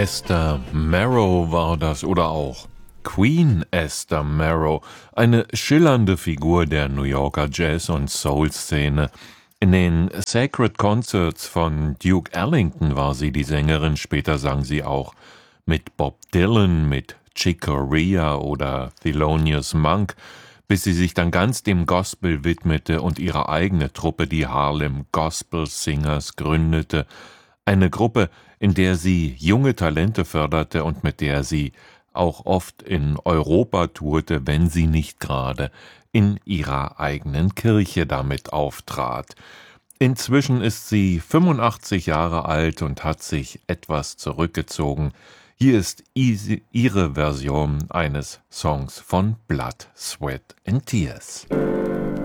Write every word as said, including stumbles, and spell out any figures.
Esther Marrow war das oder auch Queen Esther Marrow, eine schillernde Figur der New Yorker Jazz- und Soul-Szene. In den Sacred Concerts von Duke Ellington war sie die Sängerin, später sang sie auch mit Bob Dylan, mit Chick Corea oder Thelonious Monk, bis sie sich dann ganz dem Gospel widmete und ihre eigene Truppe, die Harlem Gospel Singers, gründete. Eine Gruppe, in der sie junge Talente förderte und mit der sie auch oft in Europa tourte, wenn sie nicht gerade in ihrer eigenen Kirche damit auftrat. Inzwischen ist sie fünfundachtzig Jahre alt und hat sich etwas zurückgezogen. Hier ist ihre Version eines Songs von Blood, Sweat and Tears.